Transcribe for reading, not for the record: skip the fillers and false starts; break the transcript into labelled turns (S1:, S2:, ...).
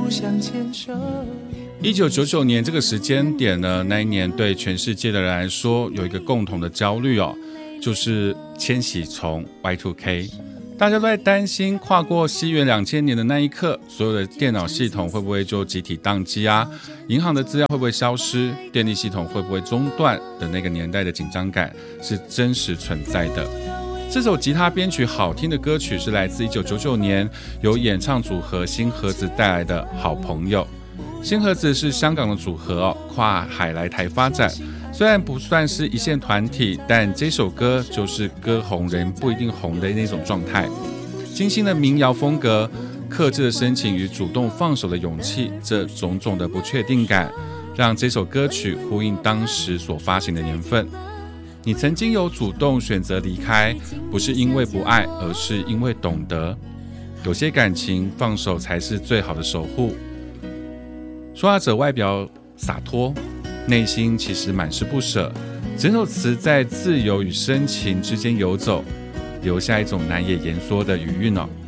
S1: 相牵手。
S2: 1999年这个时间点呢，那一年对全世界的人来说有一个共同的焦虑哦，就是千禧虫 Y2K。大家都在担心跨过西元2000年的那一刻，所有的电脑系统会不会就集体宕机啊？银行的资料会不会消失？电力系统会不会中断的那个年代的紧张感是真实存在的。这首吉他编曲好听的歌曲是来自1999年由演唱组合新盒子带来的好朋友。新盒子是香港的组合哦，跨海来台发展。虽然不算是一线团体，但这首歌就是歌红人不一定红的那种状态。精心的民谣风格，克制的深情与主动放手的勇气，这种种的不确定感，让这首歌曲呼应当时所发行的年份。你曾经有主动选择离开，不是因为不爱，而是因为懂得。有些感情放手才是最好的守护。说话者外表洒脱，内心其实满是不舍，整首词在自由与深情之间游走，留下一种难以言说的余韵哦。